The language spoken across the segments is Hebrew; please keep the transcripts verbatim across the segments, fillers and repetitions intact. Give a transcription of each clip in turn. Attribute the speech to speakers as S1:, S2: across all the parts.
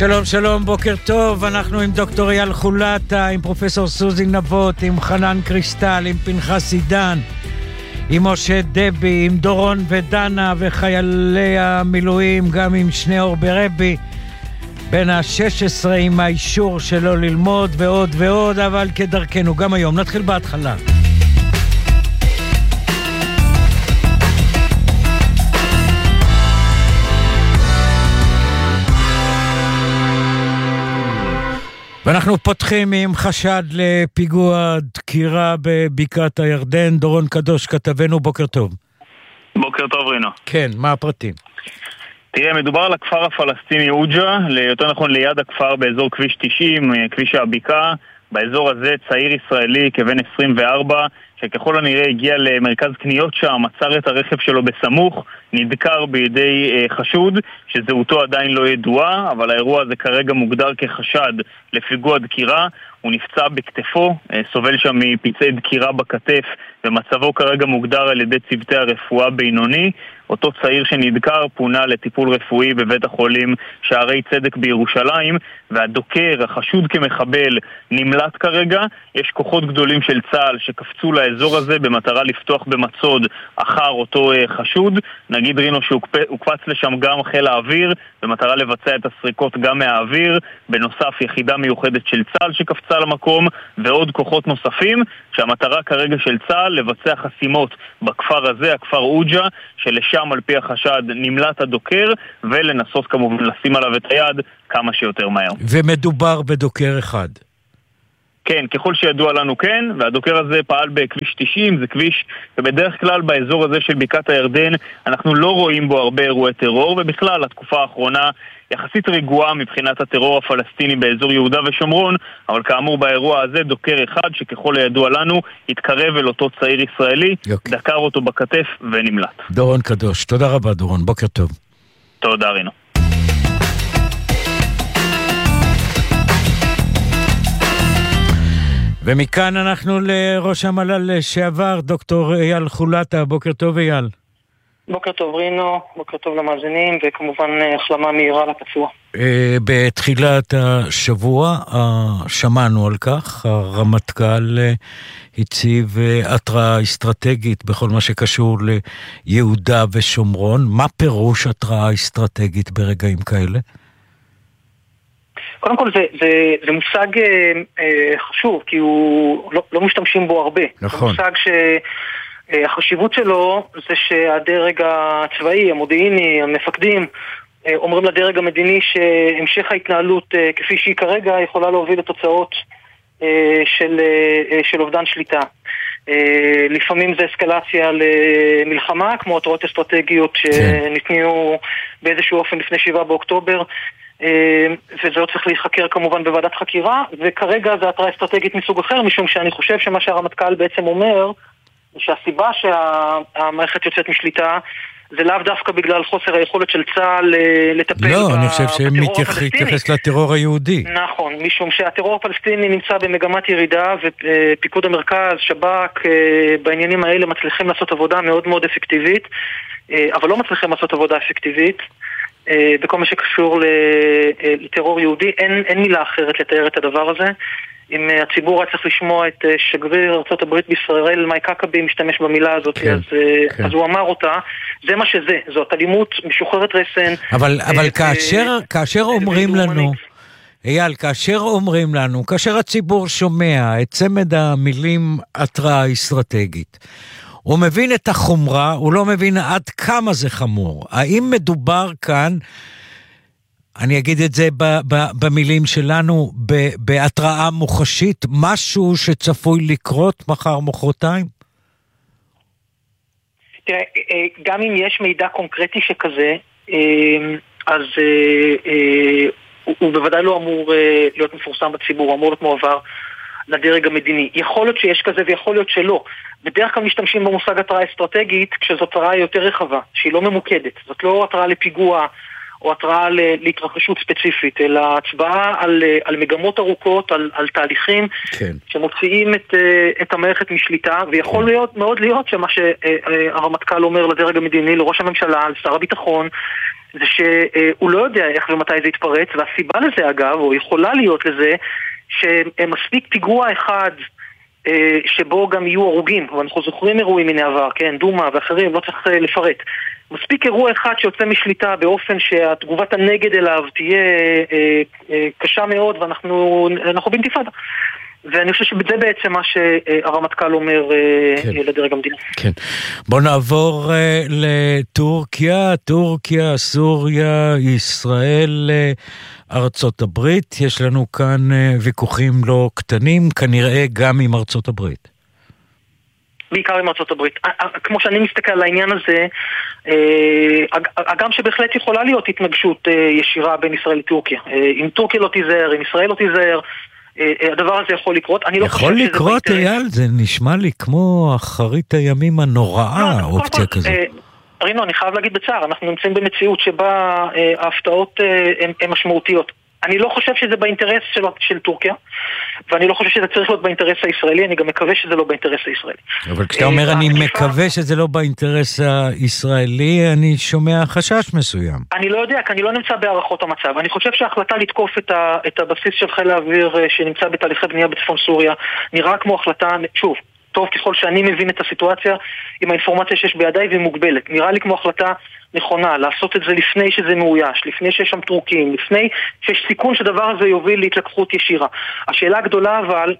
S1: שלום שלום, בוקר טוב. אנחנו עם דוקטור אייל חולטה, עם פרופסור סוזי נבות, עם חנן קריסטל, עם פנחס עידן, עם משה דבי, עם דורון ודנה וחיילי המילואים, גם עם שניאור ברבי בן ה-שש עשרה עם האישור שלו ללמוד ועוד ועוד, אבל כדרכנו גם היום. נתחיל בהתחלה. ואנחנו פותחים עם חשד לפיגוע דקירה בבקעת הירדן. דורון קדוש כתבנו, בוקר טוב.
S2: בוקר טוב רינו.
S1: כן, מה הפרטים?
S2: תראה, מדובר על הכפר הפלסטיני אוג'ה, יותר נכון ליד הכפר באזור כביש תשעים, כביש הבקעה. באזור הזה צעיר ישראלי כבן עשרים וארבע, שככל הנראה הגיע למרכז קניות שם, עצר את הרכב שלו בסמוך, נדקר בידי אה, חשוד, שזהותו עדיין לא ידועה, אבל האירוע הזה כרגע מוגדר כחשד לפיגוע דקירה. הוא נפצע בכתפו, אה, סובל שם מפצעי דקירה בכתף, ומצבו כרגע מוגדר על ידי צוותי הרפואה בינוני. אותו צעיר שנדקר פונה לטיפול רפואי בבית החולים שערי צדק בירושלים, והדוקר, החשוד כמחבל, נמלט כרגע. יש כוחות גדולים של צה"ל שקפצו לאזור הזה במטרה לפתוח במצוד אחר אותו אה, חשוד. נגיד רינו שהוקפץ לשם גם חיל האוויר במטרה לבצע את הסריקות גם מהאוויר, בנוסף יחידה מיוחדת של צה"ל שקפצה למקום ועוד כוחות נוספים, שהמטרה כרגע של צה"ל לבצע חסימות בכפר הזה, הכפר אוג'ה, שלשם על פי החשד נמלט הדוקר, ולנסות כמובן לשים עליו את היד כמה שיותר מהר.
S1: ומדובר בדוקר אחד.
S2: כן, ככל שידוע לנו כן, והדוקר הזה פעל בכביש תשעים, זה כביש שבדרך כלל באזור הזה של בקעת הירדן אנחנו לא רואים בו הרבה אירועי טרור, ובכלל התקופה האחרונה יחסית רגועה מבחינת הטרור הפלסטיני באזור יהודה ושומרון, אבל כאמור באירוע הזה דוקר אחד שככל הידוע לנו התקרב אל אותו צעיר ישראלי, יוק. דקר אותו בכתף ונמלט.
S1: דורון קדוש, תודה רבה דורון, בוקר טוב.
S2: תודה רינו.
S1: ומכאן אנחנו לראש המל"ל לשעבר, דוקטור אייל חולטה. בוקר טוב אייל.
S3: בוקר טוב רינו, בוקר טוב למאזינים, וכמובן החלמה מהירה לפצוע.
S1: בתחילת השבוע שמענו על כך, הרמטכ"ל הציב התראה אסטרטגית בכל מה שקשור ליהודה ושומרון. מה פירוש התראה אסטרטגית ברגעים כאלה?
S3: קודם כל זה, זה, זה מושג אה, חשוב, כי הוא לא, לא משתמשים בו הרבה.
S1: נכון.
S3: זה מושג שהחשיבות שלו זה שהדרג הצבאי, המודיעיני, המפקדים, אה, אומרים לדרג המדיני שהמשך ההתנהלות אה, כפי שהיא כרגע יכולה להוביל לתוצאות אה, של, אה, של אובדן שליטה. אה, לפעמים זה אסקלציה למלחמה, כמו התראות אסטרטגיות שניתנו באיזשהו אופן לפני שבעה באוקטובר, וזה לא צריך להיחקר כמובן בוועדת חקירה, וכרגע זה התראה אסטרטגית מסוג אחר, משום שאני חושב שמה שהרמטכ"ל בעצם אומר, שהסיבה שהמערכת יוצאת משליטה, זה לאו דווקא בגלל חוסר היכולת של צה"ל לטפל בטרור הפלסטיני.
S1: לא, אני חושב שמתייחס לטרור היהודי.
S3: נכון, משום שהטרור הפלסטיני נמצא במגמת ירידה, ופיקוד המרכז, שב"כ, בעניינים האלה מצליחים לעשות עבודה מאוד מאוד אפקטיבית, אבל לא מצליחים לעשות עבודה אפקטיבית. בכל מה שקשור לטרור יהודי, אין, אין מילה אחרת לתאר את הדבר הזה. אם הציבור היה צריך לשמוע את שגריר ארצות הברית בישראל, מייק הקבי משתמש במילה הזאת, כן, אז, כן. אז הוא אמר אותה, זה מה שזה, זאת אלימות משוחררת רסן.
S1: אבל, אבל כאשר, כאשר אומרים לנו, אייל, כאשר אומרים לנו, כאשר הציבור שומע את צמד המילים התראה אסטרטגית, הוא מבין את החומרה, הוא לא מבין עד כמה זה חמור. האם מדובר כאן, אני אגיד את זה ב- ב- במילים שלנו, ב- בהתראה מוחשית, משהו שצפוי לקרות מחר מחרתיים?
S3: תראה, גם אם יש מידע קונקרטי שכזה, אז הוא בוודאי לא אמור להיות מפורסם בציבור, הוא אמור להיות מועבר לדרג המדיני. יכול להיות שיש כזה ויכול להיות שלא. בדרך כלל משתמשים במושג התראה אסטרטגית כשזו התראה יותר רחבה, שהיא לא ממוקדת. זאת לא התראה לפיגוע או התראה להתרחשות ספציפית, אלא הצבעה על, על מגמות ארוכות, על, על תהליכים כן. שמוציאים את, את המערכת משליטה, ויכול כן. להיות, מאוד להיות שמה שהרמטכ"ל אומר לדרג המדיני, לראש הממשלה, לשר הביטחון, זה שהוא לא יודע איך ומתי זה יתפרץ, והסיבה לזה אגב, או יכולה להיות לזה, שמספיק פיגוע אחד שבו גם יהיו הרוגים, ואנחנו זוכרים אירועים מן העבר, כן, דומה ואחרים, לא צריך לפרט. מספיק אירוע אחד שיוצא משליטה באופן שהתגובת הנגד אליו תהיה קשה מאוד, ואנחנו באינתיפאדה. ואני חושב שבזה בעצם מה שהרמטכ"ל אומר כן. לדרג המדינה.
S1: כן. בוא נעבור uh, לטורקיה, טורקיה, סוריה, ישראל, uh, ארצות הברית. יש לנו כאן uh, ויכוחים לא קטנים, כנראה גם עם ארצות הברית.
S3: בעיקר עם ארצות הברית. כמו שאני מסתכל על העניין הזה, אגם שבהחלט יכולה להיות התנגשות ישירה בין ישראל לטורקיה. אם טורקיה לא תיזהר, אם ישראל לא תיזהר, הדבר הזה יכול לקרות. אני לא
S1: יכול לקרות, אייל, זה נשמע לי כמו אחרית הימים הנוראה, האופציה כזאת.
S3: רינו, אני חייב להגיד בצער, אנחנו נמצאים במציאות שבה ההפתעות הן משמעותיות. אני לא חושב שזה באינטרס של, של טורקיה, ואני לא חושב שזה צריך להיות באינטרס הישראלי, אני גם מקווה שזה לא באינטרס הישראלי.
S1: אבל כשאתה אומר אני מקווה שזה לא באינטרס הישראלי, אני שומע חשש מסוים.
S3: אני לא יודע, כי אני לא נמצא בהערכות המצב. אני חושב שההחלטה לתקוף את, ה, את הבסיס של חיל האוויר שנמצא בתהליכי בנייה בצפון סוריה, נראה כמו החלטה, שוב, טוב ככל שאני מבין את הסיטואציה, עם האינפורמציה שיש בידיי והיא מוגבלת. נראה לי כמו החלטה נכונה, לעשות את זה לפני שזה מאויש, לפני שיש שם טורקים, לפני שיש סיכון שדבר הזה יוביל להתלקחות ישירה. השאלה הגדולה אבל,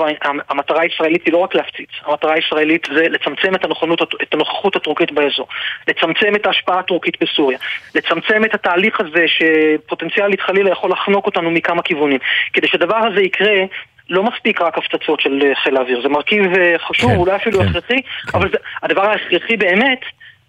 S3: המטרה הישראלית היא לא רק להפציץ, המטרה הישראלית זה לצמצם את הנוכחות, את הנוכחות הטורקית באזור, לצמצם את ההשפעה הטורקית בסוריה, לצמצם את התהליך הזה שפוטנציאלית חלילה יכול לחנוק אותנו מכמה כיוונים. כדי שדבר הזה יקרה, לא מספיק רק הפצצות של חיל האוויר, זה מרכיב חשוב, אולי אפילו הכרחי, אבל הדבר ההכרחי באמת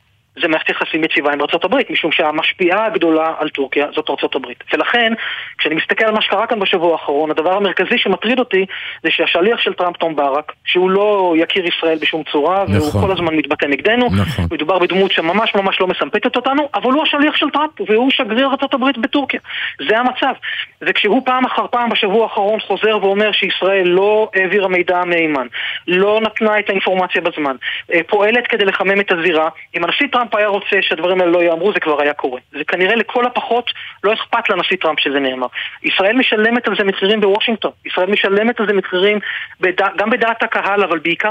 S3: זה מערכת יחסים יציבה עם ארצות הברית, משום שהמשפיעה הגדולה על טורקיה זאת ארצות הברית. ולכן, כשאני מסתכל על מה שקרה כאן בשבוע האחרון, הדבר המרכזי שמטריד אותי זה שהשליח של טראמפ תום ברק, שהוא לא יכיר ישראל בשום צורה, נכון. והוא כל הזמן מתבטא נגדנו, נכון. מדובר בדמות שממש ממש לא מסמפתת אותנו, אבל הוא השליח של טראמפ, והוא שגריר ארצות הברית בטורקיה. זה המצב. וכשהוא פעם אחר פעם בשבוע האחרון חוזר ואומר שישראל לא העבירה מידע מהימן, לא נתנה את האינפורמציה בזמן, פועלת כדי לחמם את הזירה, אם הנשיא טראמפ היה רוצה שהדברים האלה לא יאמרו, זה כבר היה קורה. זה כנראה לכל הפחות לא אכפת לנשיא טראמפ שזה נאמר. ישראל משלמת על זה מחירים בוושינגטון. ישראל משלמת על זה מחירים בדע, גם בדעת הקהל, אבל בעיקר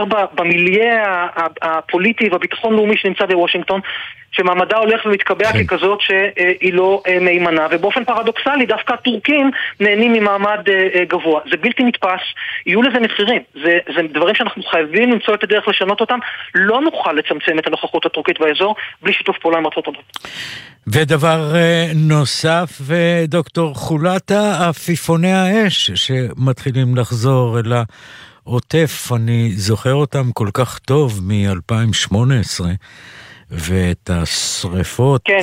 S3: במיליה הפוליטי והביטחון לאומי שנמצא בוושינגטון, שמעמדה הולך ומתקבע כן. ככזאת שהיא לא מהימנה, ובאופן פרדוקסלי דווקא הטורקים נהנים ממעמד גבוה. זה בלתי נתפס, יהיו לזה מחירים. זה, זה דברים שאנחנו חייבים למצוא את הדרך לשנות אותם. לא נוכל לצמצם את הנוכחות הטורקית באזור בלי שיתוף פעולה עם ארצות הברית.
S1: ודבר נוסף, דוקטור חולטה, עפיפוני האש שמתחילים לחזור אל העוטף, אני זוכר אותם כל כך טוב מ-אלפיים שמונה עשרה, ואת השריפות.
S3: כן,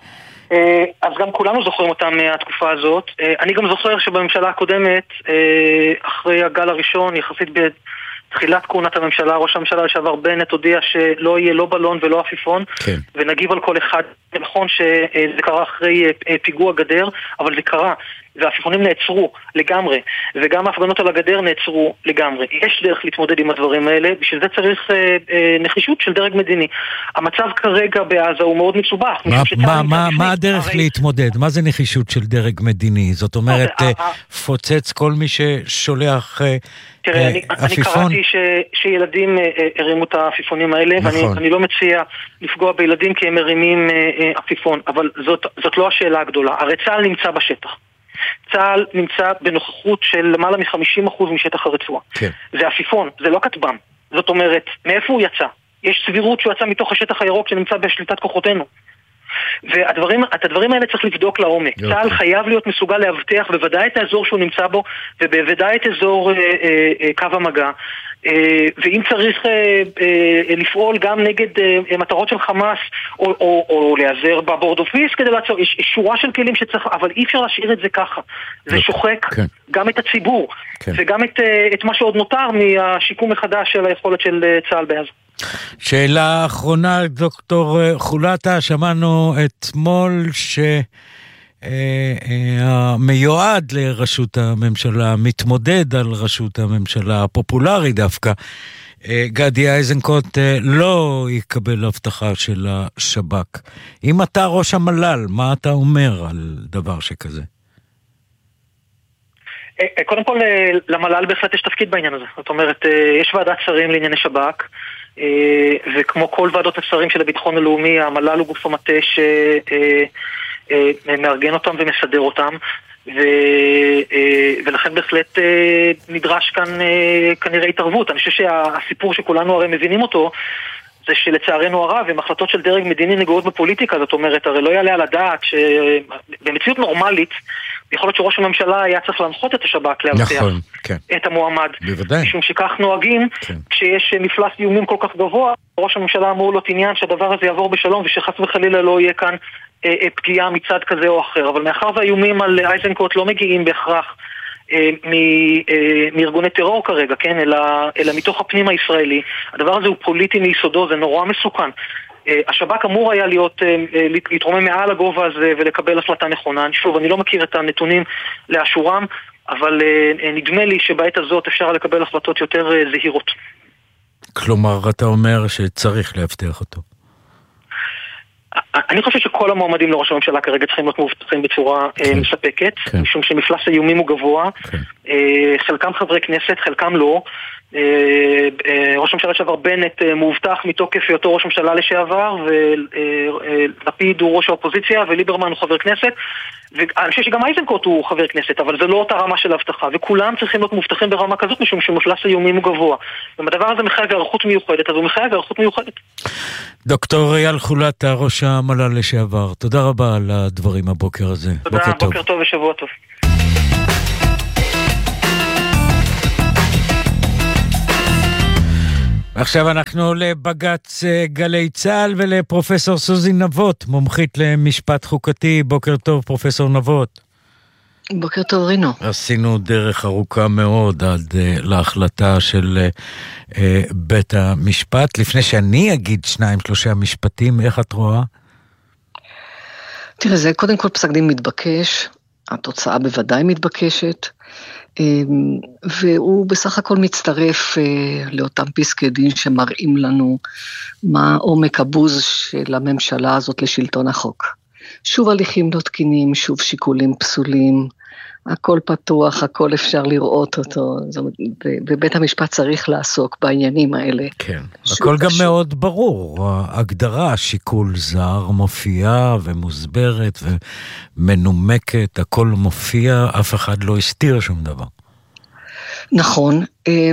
S3: אז גם כולנו זוכרים אותם מהתקופה הזאת. אני גם זוכר שבממשלה הקודמת, אחרי הגל הראשון, יחסית בתחילת כהונת הממשלה, ראש הממשלה לשעבר בנט הודיע שלא יהיה לא בלון ולא עפיפון, כן. ונגיב על כל אחד. נכון שזה קרה אחרי פיגוע גדר, אבל זה קרה, והעפיפונים נעצרו לגמרי, וגם ההפגנות על הגדר נעצרו לגמרי. יש דרך להתמודד עם הדברים האלה, בשביל זה צריך אה, אה, נחישות של דרג מדיני. המצב כרגע בעזה הוא מאוד מסובך.
S1: מה, מה, מה, מה הדרך הרי... להתמודד? מה זה נחישות של דרג מדיני? זאת אומרת, אה, אה, פוצץ כל מי ששולח אה,
S3: תראה, אה, אני, אני קראתי ש, שילדים אה, הרימו את העפיפונים האלה, נכון. ואני אני לא מציע לפגוע בילדים כי הם מרימים אה, עפיפון, אבל זאת, זאת לא השאלה הגדולה. הרי צה"ל נמצא בשטח. צה"ל נמצא בנוכחות של למעלה מ-חמישים אחוז משטח הרצועה. כן. זה עפיפון, זה לא כטב"ם. זאת אומרת, מאיפה הוא יצא? יש סבירות שהוא יצא מתוך השטח הירוק שנמצא בשליטת כוחותינו. והדברים, את הדברים האלה צריך לבדוק לעומק. יופי. צה"ל חייב להיות מסוגל להבטיח בוודאי את האזור שהוא נמצא בו, ובוודאי את אזור אה, אה, אה, קו המגע. ואם צריך לפעול גם נגד מטרות של חמאס או, או, או להיעזר בבורד אופיס כדי לעצור, יש שורה של כלים שצריך, אבל אי אפשר להשאיר את זה ככה. זה שוחק כן. גם את הציבור כן. וגם את, את מה שעוד נותר מהשיקום מחדש של היכולת של צה"ל בעזה.
S1: שאלה אחרונה, דוקטור חולטה, שמענו אתמול שהמיועד לראשות הממשלה, מתמודד על ראשות הממשלה, הפופולרי דווקא, גדי איזנקוט לא יקבל הבטחה של השב"כ. אם אתה ראש המל"ל, מה אתה אומר על דבר שכזה?
S3: קודם כל, למל"ל בהחלט יש תפקיד בעניין הזה. זאת אומרת, יש ועדת שרים לענייני שב"כ, וכמו כל ועדות השרים של הביטחון הלאומי, המל"ל הוא גוף המטה שמארגן אותם ומסדר אותם, ו... ולכן בהחלט נדרש כאן כנראה התערבות. אני חושב שהסיפור שכולנו הרי מבינים אותו, זה שלצערנו הרב, הם החלטות של דרג מדיני נגועות בפוליטיקה, זאת אומרת, הרי לא יעלה על הדעת שבמציאות נורמלית, יכול להיות שראש הממשלה היה צריך להנחות את השב"כ להבטיח
S1: נכון, כן.
S3: את המועמד.
S1: בוודאי.
S3: משום שכך נוהגים, כן. כשיש מפלס איומים כל כך גבוה, ראש הממשלה אמור לו עניין שהדבר הזה יעבור בשלום, ושחס וחלילה לא יהיה כאן אה, אה, פגיעה מצד כזה או אחר. אבל מאחר והאיומים על איזנקוט לא מגיעים בהכרח אה, מ, אה, מארגוני טרור כרגע, כן? אלא, אלא מתוך הפנים הישראלי. הדבר הזה הוא פוליטי מיסודו, זה נורא מסוכן. השב"כ אמור היה להיות, להתרומם מעל הגובה הזה ולקבל החלטה נכונה. שוב, אני לא מכיר את הנתונים לאשורם, אבל נדמה לי שבעת הזאת אפשר לקבל החלטות יותר זהירות.
S1: כלומר, אתה אומר שצריך להבטיח אותו.
S3: אני חושב שכל המועמדים לראש הממשלה כרגע צריכים להיות מאובטחים בצורה מספקת, משום שמפלס האיומים הוא גבוה. חלקם חברי כנסת, חלקם לא. ראש הממשלה לשעבר בנט מאובטח מתוקף היותו ראש הממשלה לשעבר, ולפיד הוא ראש האופוזיציה, וליברמן הוא חבר כנסת, ואני חושב שגם איזנקוט הוא חבר כנסת, אבל זה לא אותה רמה של הבטחה, וכולם צריכים להיות מאובטחים ברמה כזאת, משום שמפלס האיומים הוא גבוה. והדבר הזה מחייב הערכות מיוחדת, אז הוא מחייב הערכות מיוחדת.
S1: דוקטור אייל חולטה, ראש המל"ל לשעבר, תודה רבה על הדברים הבוקר הזה.
S3: תודה, בוקר טוב. בוקר טוב ושבוע טוב.
S1: עכשיו אנחנו לבג"ץ גלי צה"ל ולפרופסור סוזי נבות, מומחית למשפט חוקתי. בוקר טוב, פרופסור נבות.
S4: בוקר טוב, רינו.
S1: עשינו דרך ארוכה מאוד עד uh, להחלטה של uh, בית המשפט. לפני שאני אגיד שניים, שלושה משפטים, איך את רואה?
S4: תראה, זה קודם כל פסק דין מתבקש, התוצאה בוודאי מתבקשת, והוא בסך הכל מצטרף לאותם פסקי דין שמראים לנו מה עומק הבוז של הממשלה הזאת לשלטון החוק. שוב הליכים לא תקינים, שוב שיקולים פסולים, הכל פתוח, הכל אפשר לראות אותו, ובית המשפט צריך לעסוק בעניינים האלה. כן,
S1: הכל גם מאוד ברור, ההגדרה, שיקול זר מופיעה ומוסברת ומנומקת, הכל מופיע, אף אחד לא הסתיר שום דבר.
S4: נכון,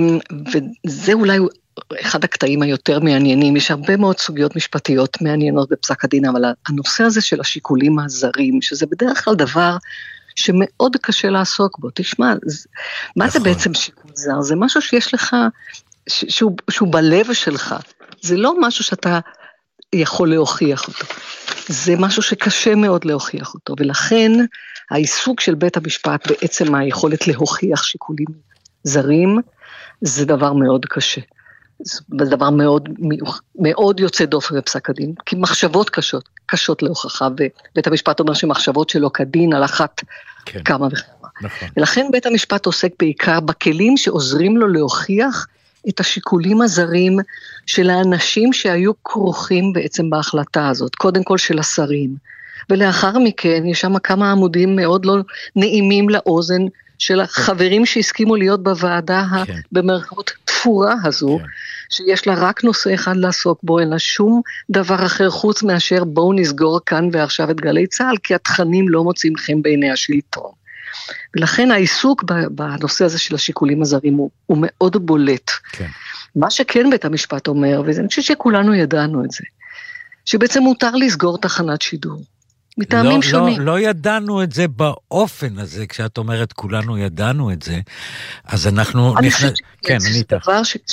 S4: וזה אולי אחד הקטעים היותר מעניינים, יש הרבה מאוד סוגיות משפטיות מעניינות בפסק הדין, אבל הנושא הזה של השיקולים הזרים, שזה בדרך כלל דבר שמאוד קשה לעסוק בו. תשמע, מה זה בעצם שיקול זר? זה משהו שיש לך, שהוא, שהוא בלב שלך. זה לא משהו שאתה יכול להוכיח אותו. זה משהו שקשה מאוד להוכיח אותו, ולכן העיסוק של בית המשפט בעצם היכולת להוכיח שיקולים זרים, זה דבר מאוד קשה. זה דבר מאוד, מאוד יוצא דופן בפסק הדין, כי מחשבות קשות, קשות להוכחה, ובית המשפט אומר שמחשבות שלו כדין על אחת כן. כמה וכמה. נכון. ולכן בית המשפט עוסק בעיקר בכלים שעוזרים לו להוכיח את השיקולים הזרים של האנשים שהיו כרוכים בעצם בהחלטה הזאת, קודם כל של השרים, ולאחר מכן יש שם כמה עמודים מאוד לא נעימים לאוזן, של החברים שהסכימו להיות בוועדה כן. במרכאות תפורה הזו, כן. שיש לה רק נושא אחד לעסוק בו, אין לה שום דבר אחר חוץ מאשר בואו נסגור כאן ועכשיו את גלי צה"ל, כי התכנים לא מוצאים חן בעיני השלטון. ולכן העיסוק בנושא הזה של השיקולים הזרים הוא, הוא מאוד בולט. כן. מה שכן בית המשפט אומר, ואני חושב שכולנו ידענו את זה, שבעצם מותר לסגור תחנת שידור. מטעמים
S1: לא,
S4: שונים.
S1: לא, לא ידענו את זה באופן הזה, כשאת אומרת כולנו ידענו את זה, אז אנחנו...
S4: אני חושבת נכנס... כן, אני איתך.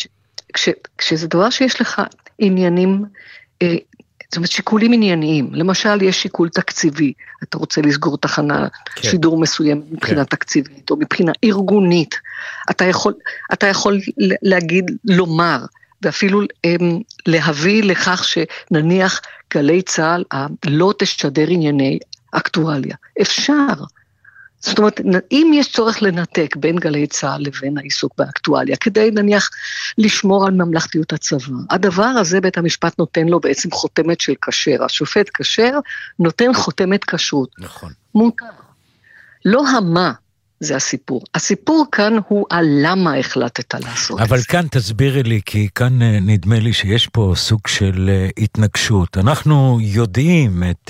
S4: כשזה דבר שיש לך עניינים, אה, זאת אומרת שיקולים ענייניים, למשל יש שיקול תקציבי, אתה רוצה לסגור תחנה כן. שידור מסוים מבחינה כן. תקציבית, או מבחינה ארגונית, אתה יכול, אתה יכול להגיד, לומר, ואפילו הם, להביא לכך שנניח גלי צהל לא תשדר ענייני אקטואליה. אפשר. זאת אומרת, אם יש צורך לנתק בין גלי צהל לבין העיסוק באקטואליה, כדי נניח לשמור על ממלכתיות הצבא, הדבר הזה בית המשפט נותן לו בעצם חותמת של כשר. השופט כשר נותן חותמת כשרות.
S1: נכון.
S4: מותר. לא המה. זה הסיפור. הסיפור כאן הוא על למה החלטת לעשות.
S1: אבל כאן תסבירי לי, כי כאן נדמה לי שיש פה סוג של התנגשות. אנחנו יודעים את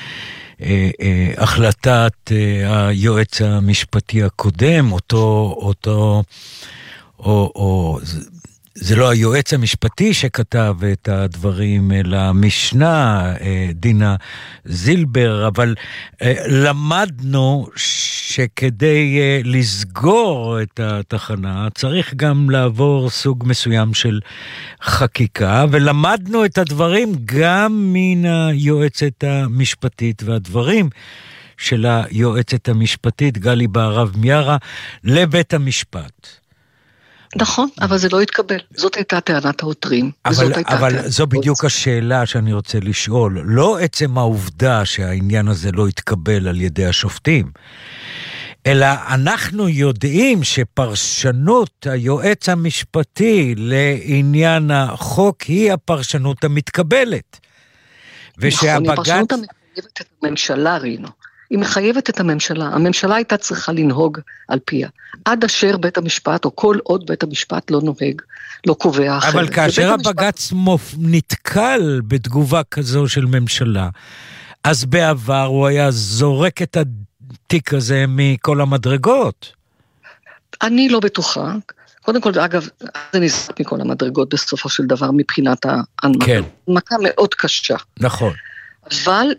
S1: החלטת היועץ המשפטי הקודם, אותו, אותו, או, או, זה לא היועץ המשפטי שכתב את הדברים, אלא המשנה, דינה זילבר, אבל למדנו שכדי לסגור את התחנה צריך גם לעבור סוג מסוים של חקיקה, ולמדנו את הדברים גם מן היועצת המשפטית, והדברים של היועצת המשפטית גלי בהרב מיארה לבית המשפט.
S4: נכון, אבל זה לא התקבל. זאת הייתה טענת העותרים.
S1: אבל, אבל זו בדיוק השאלה שאני רוצה לשאול. לא עצם העובדה שהעניין הזה לא התקבל על ידי השופטים, אלא אנחנו יודעים שפרשנות היועץ המשפטי לעניין החוק היא הפרשנות המתקבלת.
S4: נכון, הפרשנות המחייבת את הממשלה, רינו. היא מחייבת את הממשלה. הממשלה הייתה צריכה לנהוג על פיה. עד אשר בית המשפט, או כל עוד בית המשפט לא נוהג, לא קובע אחרת.
S1: אבל כאשר הבג"ץ המשפט... נתקל בתגובה כזו של ממשלה, אז בעבר הוא היה זורק את התיק הזה מכל המדרגות.
S4: אני לא בטוחה. קודם כל, אגב, זה נזרק מכל המדרגות בסופו של דבר מבחינת ההנמקה.
S1: כן.
S4: הנמקה מאוד קשה.
S1: נכון.
S4: אבל...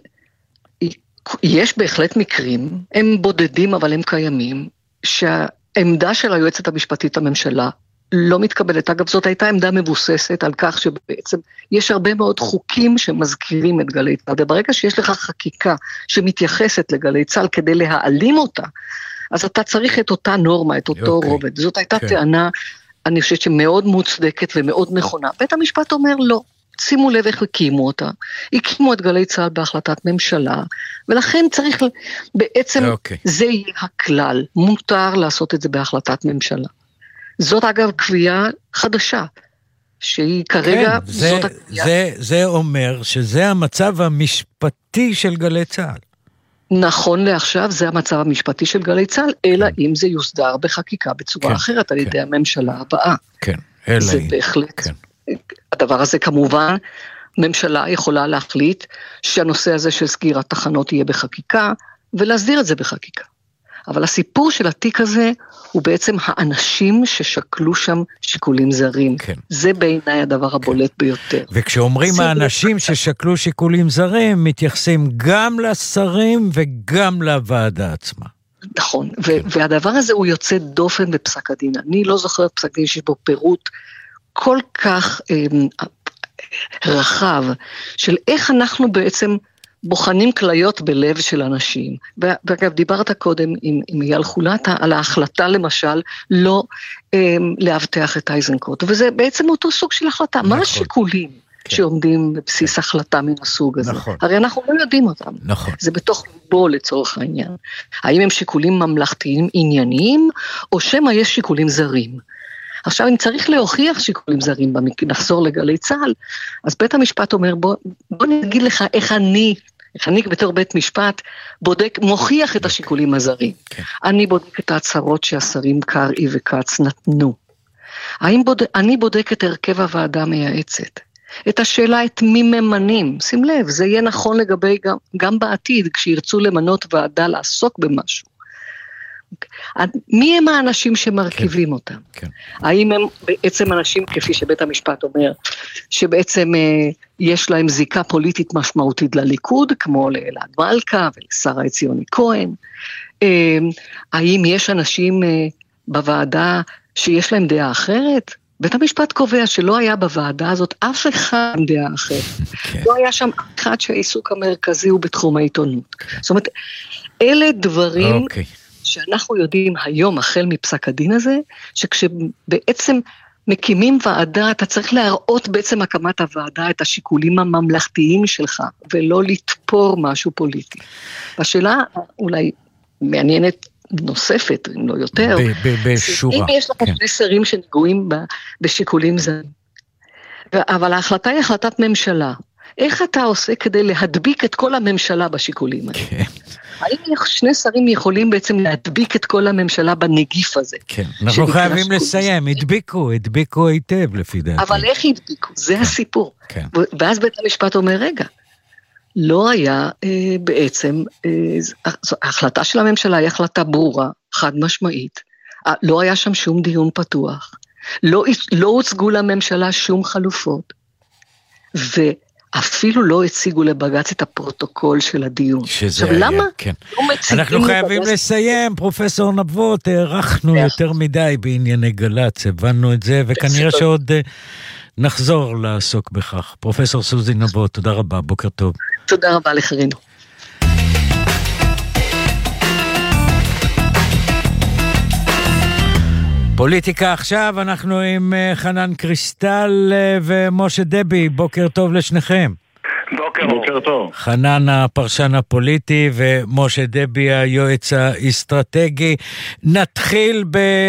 S4: יש בהחלט מקרים, הם בודדים אבל הם קיימים, שהעמדה של היועצת המשפטית הממשלה לא מתקבלת. אגב, זאת הייתה עמדה מבוססת על כך שבעצם יש הרבה מאוד חוקים שמזכירים את גלי צהל, וברגע שיש לך חקיקה שמתייחסת לגלי צהל כדי להעלים אותה, אז אתה צריך את אותה נורמה, את אותו okay. רובד. זאת הייתה okay. טענה, אני חושבת שמאוד מוצדקת ומאוד נכונה. בית המשפט אומר לא. שימו לב איך הקימו אותה, הקימו את גלי צהל בהחלטת ממשלה, ולכן צריך, בעצם okay. זה יהיה הכלל, מותר לעשות את זה בהחלטת ממשלה. זאת אגב קביעה חדשה, שהיא כרגע,
S1: כן, זה,
S4: זאת הקביעה.
S1: זה, זה אומר שזה המצב המשפטי של גלי צהל.
S4: נכון לעכשיו, זה המצב המשפטי של גלי צהל, אלא כן. אם זה יוסדר בחקיקה בצורה כן, אחרת, על ידי כן. הממשלה הבאה.
S1: כן, אלא
S4: זה
S1: היא.
S4: בהחלט.
S1: כן.
S4: הדבר הזה כמובן, ממשלה יכולה להחליט שהנושא הזה של סגירת תחנות יהיה בחקיקה, ולהסדיר את זה בחקיקה. אבל הסיפור של התיק הזה, הוא בעצם האנשים ששקלו שם שיקולים זרים. כן. זה בעיניי הדבר הבולט כן. ביותר.
S1: וכשאומרים האנשים ששקלו שיקולים זרים, מתייחסים גם לשרים וגם לוועדה עצמה.
S4: נכון, כן. והדבר הזה הוא יוצא דופן בפסק הדין. אני לא זוכרת פסק דין שיש בו פירוט, כל כך אה, רחב, של איך אנחנו בעצם בוחנים כליות בלב של אנשים. ואגב, דיברת קודם עם, עם אייל חולטה, על ההחלטה למשל, לא אה, להבטח את אייזנקוט, וזה בעצם אותו סוג של החלטה. נכון. מה השיקולים כן. שעומדים בבסיס כן. החלטה מן הסוג הזה? נכון. הרי אנחנו לא יודעים אותם. נכון. זה בתוך בו לצורך העניין. האם הם שיקולים ממלכתיים ענייניים, או שמה יש שיקולים זרים? עכשיו, אם צריך להוכיח שיקולים זרים, נחזור לגלי צהל, אז בית המשפט אומר, בוא, בוא נגיד לך איך אני, איך אני בתור בית משפט, בודק, מוכיח את השיקולים הזרים. Okay. אני בודק את ההצהרות שהשרים קרעי וקץ נתנו. האם בודק, אני בודק את הרכב הוועדה המייעצת, את השאלה את מי ממנים, שים לב, זה יהיה נכון לגבי גם, גם בעתיד, כשירצו למנות ועדה לעסוק במשהו. מי הם האנשים שמרכיבים כן, אותם? כן. האם הם בעצם אנשים, כפי שבית המשפט אומר, שבעצם אה, יש להם זיקה פוליטית משמעותית לליכוד, כמו לאלעד מלכה ולשרה עציוני כהן? אה, האם יש אנשים אה, בוועדה שיש להם דעה אחרת? בית המשפט קובע שלא היה בוועדה הזאת אף אחד עם דעה אחרת. כן. לא היה שם אחד שהעיסוק המרכזי הוא בתחום העיתונות. זאת אומרת, אלה דברים... אוקיי. שאנחנו יודעים היום, החל מפסק הדין הזה, שכשבעצם מקימים ועדה, אתה צריך להראות בעצם הקמת הוועדה את השיקולים הממלכתיים שלך, ולא לתפור משהו פוליטי. השאלה אולי מעניינת נוספת, אם לא יותר,
S1: בשורה.
S4: אם יש לך שני שרים שנגועים בשיקולים זרים, אבל ההחלטה היא החלטת ממשלה, איך אתה עושה כדי להדביק את כל הממשלה בשיקולים האלה? כן. האם שני שרים יכולים בעצם להדביק את כל הממשלה בנגיף הזה?
S1: כן, אנחנו חייבים לסיים, הדביקו, הדביקו היטב לפי דעתי.
S4: אבל איך הדביקו? זה כן, הסיפור. כן. ואז בית המשפט אומר, רגע, לא היה אה, בעצם, אה, ההחלטה של הממשלה היא החלטה ברורה, חד משמעית, אה, לא היה שם שום דיון פתוח, לא, לא הוצגו לממשלה שום חלופות, ו... אפילו לא הציגו לבג"ץ את הפרוטוקול של הדיון.
S1: שזה עכשיו, היה, למה? כן. לא אנחנו חייבים לבג"ץ... לסיים, פרופסור נבות, הערכנו יותר מדי בענייני גלץ, הבנו את זה, וכנראה שעוד נחזור לעסוק בכך. פרופסור סוזי נבות, תודה רבה, בוקר טוב.
S4: תודה רבה לחרינו.
S1: פוליטיקה עכשיו, אנחנו עם חנן קריסטל ומשה דבי, בוקר טוב לשניכם.
S5: בוקר, בוקר טוב.
S1: חנן הפרשן הפוליטי ומשה דבי היועץ האסטרטגי. נתחיל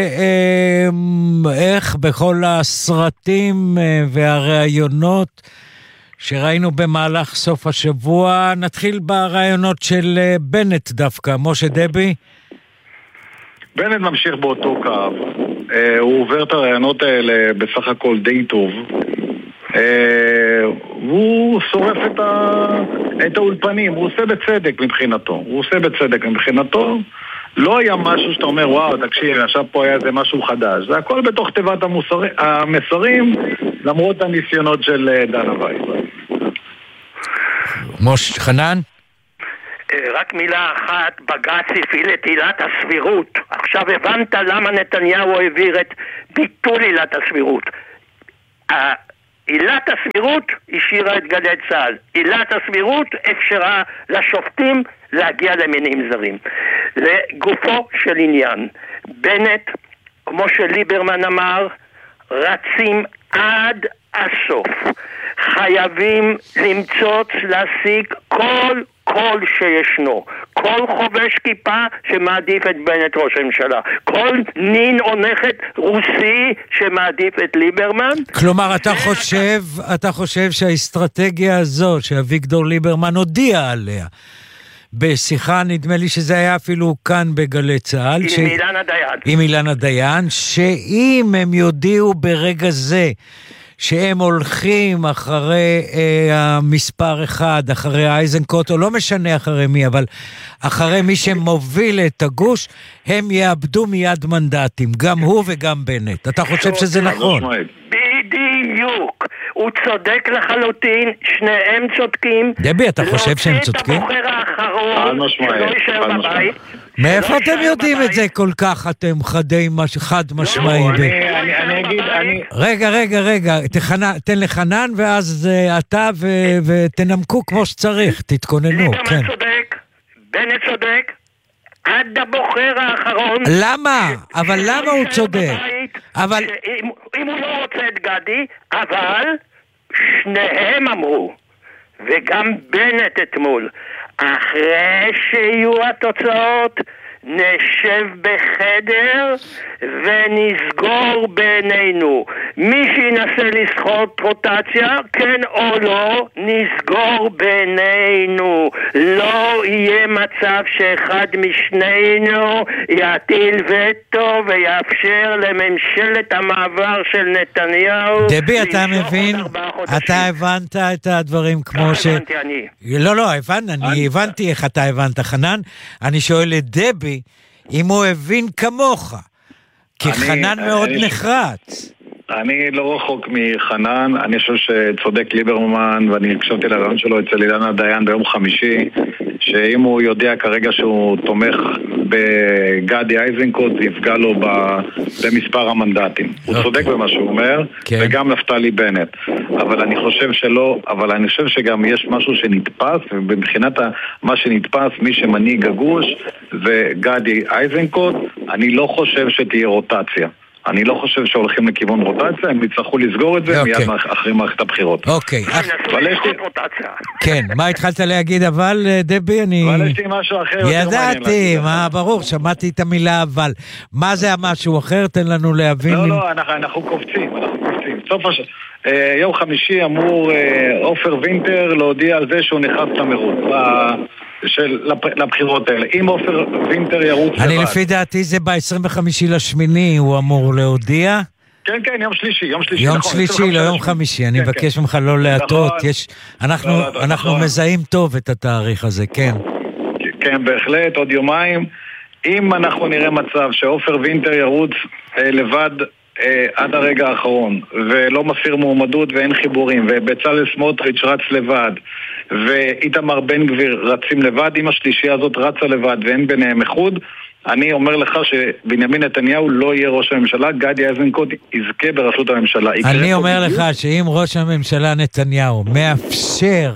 S1: באיך בכל הסרטים והרעיונות שראינו במהלך סוף השבוע. נתחיל ברעיונות של בנט דווקא, משה דבי.
S5: בנט ממשיך באותו קו, אה, הוא עובר את הרעיונות האלה בסך הכל די טוב, אה, הוא שורף את, ה... את האולפנים, הוא עושה בצדק מבחינתו, הוא עושה בצדק מבחינתו, לא היה משהו שאתה אומר וואו תקשיב עכשיו פה היה איזה משהו חדש, זה הכל בתוך תיבת המוסר... המסרים למרות הניסיונות של דנה וייס.
S1: מוש, חנן?
S6: רק מילה אחת, בג"ץ הפעיל את עילת הסבירות. עכשיו הבנת למה נתניהו העביר את ביטול עילת הסבירות. עילת הסבירות השאירה את גלי צה"ל. עילת הסבירות אפשרה לשופטים להגיע למינים זרים. לגופו של עניין, בנט, כמו שליברמן אמר, רצים עד הסוף. חייבים למצוץ, להשיג כל כל שישנו, כל חובש כיפה שמעדיף את בנט ראש הממשלה, כל נין או נכד רוסי שמעדיף את ליברמן.
S1: כלומר, אתה חושב, אתה חושב שהאסטרטגיה הזו שאביגדור ליברמן הודיע עליה, בשיחה, נדמה לי שזה היה אפילו כאן בגלי צה"ל,
S6: עם ש... אילנה דיין.
S1: עם אילנה דיין, שאם הם יודיעו ברגע זה, שהם הולכים אחרי אה, המספר אחד, אחרי אייזנקוט, או לא משנה אחרי מי, אבל אחרי מי שמוביל את הגוש, הם יאבדו מיד מנדטים, גם הוא וגם בנט. אתה חושב שזה נכון?
S6: בדיוק. הוא צודק לחלוטין, שניהם צודקים.
S1: דבי, אתה חושב שהם צודקים?
S6: להוציא את הבוחר האחרון, שלא יישאר בבית.
S1: מאיפה אתם יודעים את זה כל כך, אתם חד משמעיים?
S5: אני אגיד, אני...
S1: רגע, רגע, רגע, תן לחנן ואז אתה ותנמקו כמו שצריך, תתכוננו.
S6: ליברמן צודק, בנט צודק, עד הבוחר האחרון.
S1: למה? אבל למה הוא צודק? אבל...
S6: אם הוא לא רוצה את גדי, אבל שניהם אמרו, וגם בנט אתמול, אחרי שיהיו התוצאות, נשב בחדר ונסגור בינינו. מי שינסה לסחוט רוטציה, כן או לא, נסגור בינינו. לא יהיה מצב שאחד משנינו יטיל וטו ויאפשר לממשלת המעבר של נתניהו.
S1: דבי, אתה מבין? אתה הבנת את הדברים כמו ש...
S6: הבנתי אני.
S1: לא, לא, הבנתי, אני הבנתי איך אתה הבנת, חנן. אני שואל את דבי, אם הוא הבין כמוך, כי חנן מאוד נחרץ.
S5: אני לא רחוק מחנן, אני חושב שצודק ליברמן, ואני הקשבתי לרעיון שלו אצל אילנה דיין ביום חמישי, שאם הוא יודע כרגע שהוא תומך בגדי אייזנקוט, זה יפגע לו במספר המנדטים. הוא צודק במה שהוא אומר, וגם נפתלי בנט. אבל אני חושב שלא, אבל אני חושב שגם יש משהו שנתפס, ובבחינת מה שנתפס, מי שמנהיג הגוש וגדי אייזנקוט, אני לא חושב שתהיה רוטציה. אני לא חושב שהולכים לכיוון רוטציה, הם יצטרכו לסגור את זה מיד אחרי מערכת הבחירות.
S1: אוקיי.
S6: אבל יש לי רוטציה.
S1: כן, מה התחלת להגיד אבל, דבי? אני...
S5: אבל יש לי משהו אחר יותר מעניין להגיד.
S1: ידעתי, מה, ברור, שמעתי את המילה אבל. מה זה המשהו אחר? תן לנו להבין.
S5: לא, לא, אנחנו קופצים, אנחנו קופצים. סוף השבוע. יום חמישי אמור עופר וינטר להודיע על זה שהוא נכנס למרוץ לבחירות האלה. אם עופר וינטר ירוץ לבד.
S1: אני לפי דעתי זה ב-עשרים וחמישה לשמיני הוא אמור להודיע.
S5: כן, כן, יום שלישי, יום שלישי.
S1: יום שלישי, לא יום חמישי. אני מבקש ממך לא להטעות. אנחנו מזהים טוב את התאריך הזה, כן.
S5: כן, בהחלט, עוד יומיים. אם אנחנו נראה מצב שעופר וינטר ירוץ לבד עד הרגע האחרון, ולא מסיר מועמדות ואין חיבורים, ובצלאל סמוטריץ' רץ לבד, ואיתמר בן גביר רצים לבד, אם השלישייה הזאת רצה לבד ואין ביניהם איחוד, אני אומר לך שבנימין נתניהו לא יהיה ראש הממשלה, גדי איזנקוט יזכה בראשות הממשלה.
S1: אני אומר לך שאם ראש הממשלה נתניהו מאפשר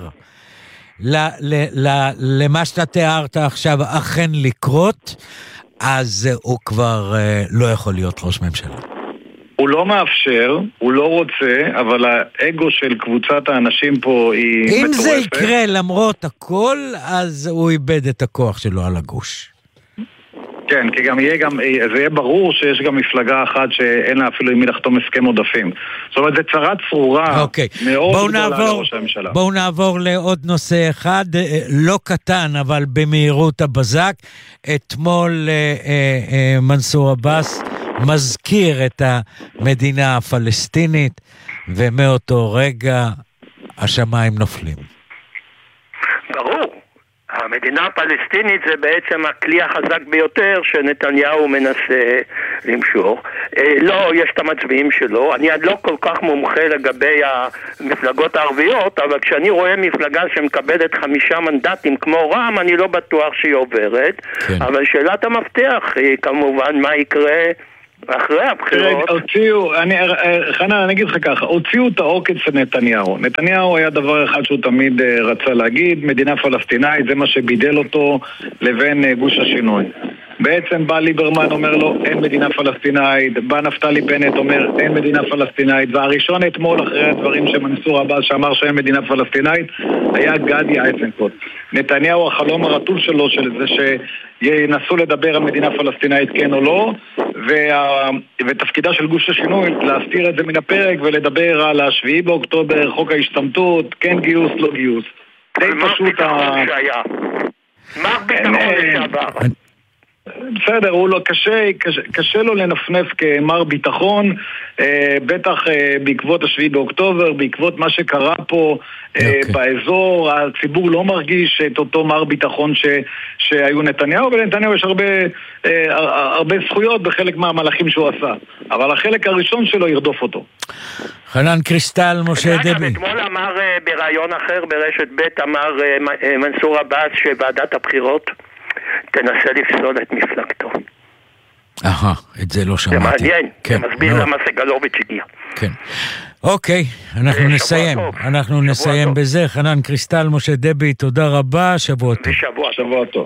S1: למה שאתה תיארת עכשיו אכן לקרות, אז הוא כבר לא יכול להיות ראש ממשלה.
S5: הוא לא מאפשר, הוא לא רוצה, אבל האגו של קבוצת האנשים פה היא מטורפת.
S1: אם זה יקרה למרות הכל, אז הוא איבד את הכוח שלו על הגוש.
S5: כן, כי גם יהיה, גם, זה יהיה ברור שיש גם מפלגה אחת שאין לה אפילו עם מי לחתום הסכם עודפים. זאת אומרת, זה צרה צרורה
S1: אוקיי.
S5: מאוד גדולה לראש הממשלה.
S1: בואו נעבור לעוד נושא אחד, לא קטן, אבל במהירות הבזק. אתמול אה, אה, מנסור עבאס מזכיר את המדינה הפלסטינית, ומאותו רגע השמיים נופלים.
S6: ברור. המדינה הפלסטינית זה בעצם הכלי החזק ביותר שנתניהו מנסה למשוך. לא, יש את המצביעים שלו. אני עד לא כל כך מומחה לגבי המפלגות הערביות, אבל כשאני רואה מפלגה שמקבלת חמישה מנדטים כמו רם, אני לא בטוח שהיא עוברת. כן. אבל שאלת המפתח היא כמובן מה יקרה אחרי הבחירות.
S5: הוציאו, אני, חנן, אני אגיד לך ככה, הוציאו את העוקץ של נתניהו. נתניהו היה דבר אחד שהוא תמיד רצה להגיד, מדינה פלסטינאית, זה מה שבידל אותו לבין גוש השינוי. בעצם בא ליברמן אומר לו, אין מדינה פלסטינאית, בא נפתלי בנט אומר, אין מדינה פלסטינאית, והראשון אתמול אחרי הדברים שמנסור עבאס שאמר שאין מדינה פלסטינאית, היה גדי איזנקוט. נתניהו, החלום הרטוב שלו, של זה שינסו לדבר על מדינה פלסטינאית כן או לא, וה... ותפקידה של גוש השינוי להסתיר את זה מן הפרק ולדבר על השביעי באוקטובר, חוק ההשתמטות, כן גיוס, לא גיוס. די פשוט ה...
S6: מה ביטחון לשעבר?
S5: בסדר, הוא לא, קשה, קשה, קשה לו לנפנף כמר ביטחון, אה, בטח אה, בעקבות השביעי באוקטובר, בעקבות מה שקרה פה אה, okay. באזור, הציבור לא מרגיש את אותו מר ביטחון ש, שהיו נתניהו, ולנתניהו יש הרבה, אה, הרבה זכויות בחלק מהמהלכים שהוא עשה, אבל החלק הראשון שלו ירדוף אותו.
S1: חנן קריסטל, משה דבי.
S6: אתמול אמר ברעיון אחר ברשת ב' אמר מנסור עבאס שוועדת הבחירות תנסה לפסול את מפלגתו.
S1: אהה, את זה לא שמעתי.
S6: זה מעניין, זה מסביר למה סגלוביץ' הגיע.
S1: כן. אוקיי, אנחנו נסיים. אנחנו נסיים בזה. חנן קריסטל, משה דבי, תודה רבה, שבוע טוב.
S6: שבוע,
S5: שבוע טוב.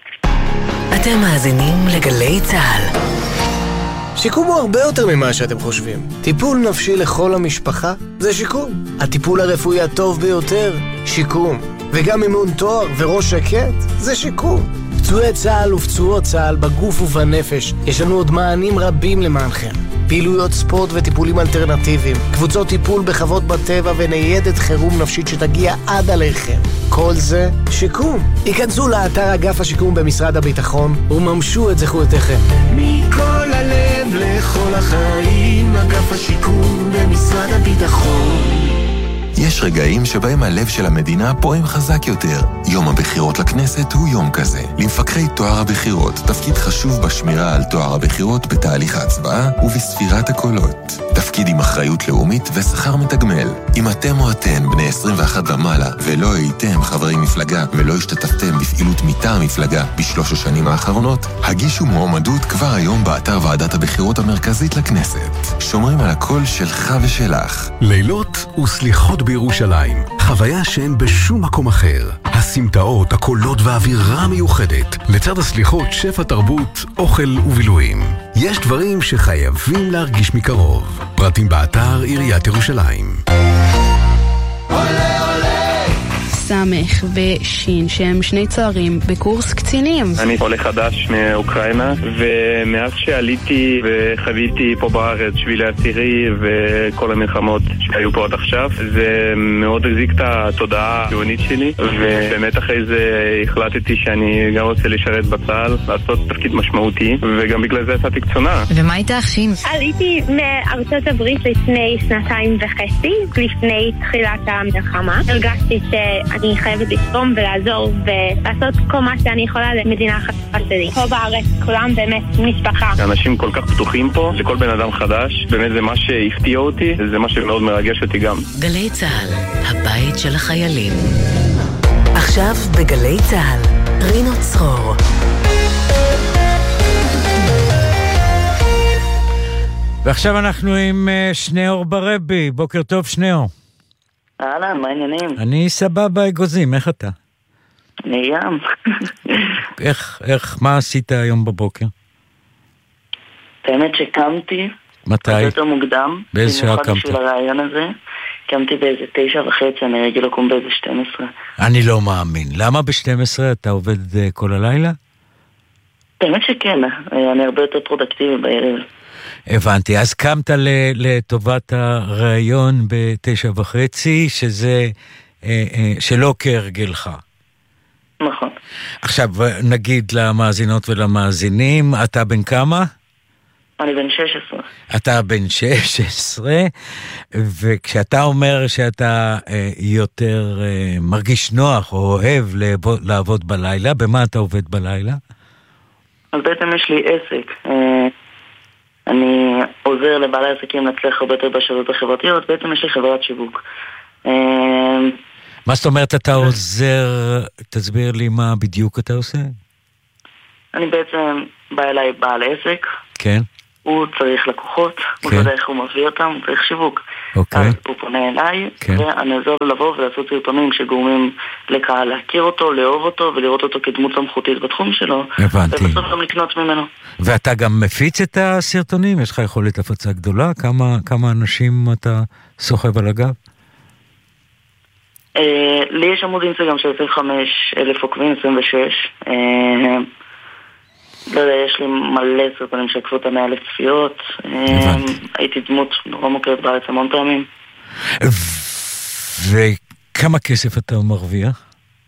S7: אתם מאזינים לגלי צהל.
S8: שיקום הוא הרבה יותר ממה שאתם חושבים. טיפול נפשי לכל המשפחה זה שיקום. הטיפול הרפואי הטוב ביותר, שיקום. וגם אימון תואר וראש שקט זה שיקום. פצועי צהל ופצועות צהל בגוף ובנפש, יש לנו עוד מענים רבים למענכם. פעילויות ספורט וטיפולים אלטרנטיביים, קבוצות טיפול בחוות בטבע וניידת חירום נפשית שתגיע עד עליכם. כל זה שיקום. היכנסו לאתר אגף השיקום במשרד הביטחון וממשו את זכויותיכם.
S9: מכל הלב לכל החיים, אגף השיקום במשרד הביטחון.
S10: יש רגעים שבהם הלב של המדינה פועם חזק יותר. יום הבחירות לכנסת הוא יום כזה. למפקחי תואר הבחירות, תפקיד חשוב בשמירה על תואר הבחירות בתהליך ההצבעה ובספירת הקולות. תפקיד עם אחריות לאומית ושכר מתגמל. אם אתם או אתן בני עשרים ואחת ומעלה ולא הייתם חברי מפלגה ולא השתתפתם בפעילות מטעם מפלגה בשלוש השנים האחרונות, הגישו מועמדות כבר היום באתר ועדת הבחירות המרכזית לכנסת. שומרים על הקול שלך ושלך.
S11: לילות וסליחות בירושלים, חוויה שאין בשום מקום אחר. הסמטאות, הקולות והאווירה המיוחדת, לצד הסליחות שפע תרבות, אוכל ובילויים. יש דברים שחייבים להרגיש מקרוב. פרטים באתר עיריית ירושלים.
S12: סמך ושין שהם שני צוערים בקורס קצינים.
S13: אני עולה חדש מאוקראינה, ומאז שעליתי וחוויתי פה בארץ שבילי עשירי וכל המלחמות שהיו פה עד עכשיו, זה מאוד החזיק את התודעה הציונית שלי, ובאמת אחרי זה החלטתי שאני גם רוצה לשרת בצה"ל, לעשות תפקיד משמעותי, וגם בגלל זה יצאתי קצונה.
S12: ומה איתך, שין?
S14: עליתי מארצות הברית לפני שנתיים וחצי, לפני תחילת המלחמה. הרגשתי ש... אני חייבת לתרום ולעזור ולעשות כל מה שאני יכולה למדינה החדשה שלי. פה בארץ כולם באמת משפחה.
S13: אנשים כל כך פתוחים פה, לכל בן אדם חדש, באמת זה מה שהפתיע אותי, זה מה שמאוד מרגש אותי גם.
S7: גלי צהל, הבית של החיילים. עכשיו בגלי צהל, רינו צרור.
S1: ועכשיו אנחנו עם שניאור ברבי. בוקר טוב שניאור.
S15: אהלן, מה העניינים?
S1: אני סבבה אגוזים, איך אתה?
S15: אני ים.
S1: איך, איך, מה עשית היום בבוקר?
S15: האמת שקמתי.
S1: מתי?
S15: הרבה יותר מוקדם.
S1: באיזה שעה קמת?
S15: במיוחד בשביל הרעיון הזה. קמתי באיזה תשע וחצי, אני רגיל לקום באיזה שתים עשרה.
S1: אני לא מאמין. למה ב-שתים עשרה אתה עובד uh, כל הלילה?
S15: האמת שכן, אני הרבה יותר פרודקטיבי בערב.
S1: הבנתי, אז קמת לטובת הרעיון בתשע וחצי, שזה שלא כהרגלך.
S15: נכון.
S1: עכשיו נגיד למאזינות ולמאזינים, אתה בן כמה?
S15: אני בן שש עשרה.
S1: אתה בן שש עשרה, וכשאתה אומר שאתה יותר מרגיש נוח או אוהב לעבוד בלילה, במה אתה עובד בלילה?
S15: אז בעצם יש לי עסק. אני עוזר לבעלי עסקים להצליח הרבה יותר בשאלות החברתיות, בעצם יש לי חברת שיווק.
S1: מה זאת אומרת אתה עוזר, תסביר לי מה בדיוק אתה עושה?
S15: אני בעצם בא אליי בעל עסק.
S1: כן.
S15: הוא צריך לקוחות, הוא יודע איך הוא מביא אותם, הוא צריך שיווק.
S1: אוקיי.
S15: אז הוא פונה אליי,
S1: כן.
S15: ואני עוזר לו לבוא ולעשות סרטונים שגורמים לקהל להכיר אותו, לאהוב אותו, ולראות אותו כדמות סמכותית בתחום שלו.
S1: הבנתי.
S15: ובסוף גם לקנות ממנו.
S1: ואתה גם מפיץ את הסרטונים? יש לך יכולת הפצה גדולה? כמה, כמה אנשים אתה סוחב על הגב?
S15: אה, לי יש עמוד אינסטגרם של עשרים וחמישה אלף עוקבים, עשרים ושש. אה, לא יודע, יש לי מלא סרטונים שעקפו את המאה אלף צפיות. הייתי דמות נורא מוכרת בארץ המון פעמים.
S1: וכמה כסף אתה מרוויח?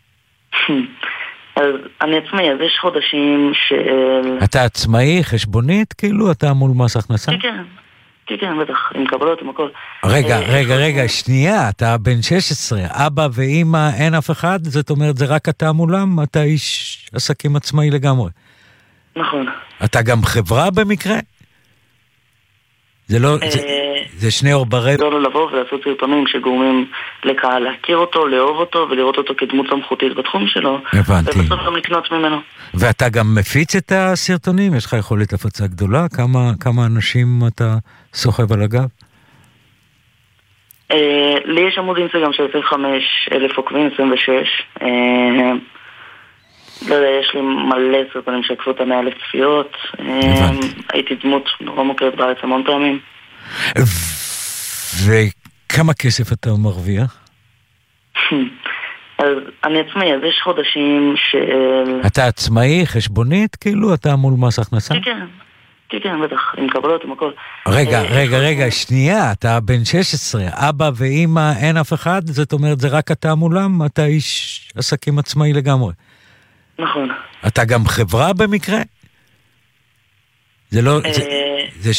S15: אז אני עצמאי, אז יש חודשים של...
S1: אתה עצמאי, חשבונית, כאילו? אתה מול מס הכנסה?
S15: כן, כן, כן, בטח, עם קבלות, עם הכל.
S1: רגע, רגע, רגע, שנייה, אתה בן שש עשרה, אבא ואמא, אין אף אחד? זאת אומרת, זה רק אתה מולם? אתה איש עסקים עצמאי לגמרי.
S15: נכון.
S1: אתה גם חברה במקרה? זה לא... זה שניאור ברבי.
S15: זה לא לבוא ולעשות סרטונים שגורמים לקהל להכיר אותו, לאהוב אותו, ולראות אותו כדמות סמכותית בתחום שלו.
S1: הבנתי.
S15: ובסוף גם לקנות ממנו.
S1: ואתה גם מפיץ את הסרטונים? יש לך יכולת הפצה גדולה? כמה, כמה אנשים אתה סוחב על הגב?
S15: לי יש עמוד אינסטגרם של עשרים וחמישה אלף עוקבים, עשרים ושש. לא יודע, יש לי מלא סרטונים שעקפו את המאה אלף צפיות. הייתי דמות נורא מוכרת בארץ המון פעמים.
S1: וכמה כסף אתה מרוויח?
S15: אז אני עצמאי, אז יש חודשים של...
S1: אתה עצמאי, חשבונית, כאילו? אתה מול מס הכנסה?
S15: כן, כן, כן, כן, בטח, עם קבלות, עם הכל.
S1: רגע, רגע, רגע, שנייה, אתה בן שש עשרה, אבא ואמא, אין אף אחד? זאת אומרת, זה רק אתה מולם? אתה איש עסקים עצמאי לגמרי.
S15: נכון.
S1: אתה גם חברה במקרה? זה לא... זה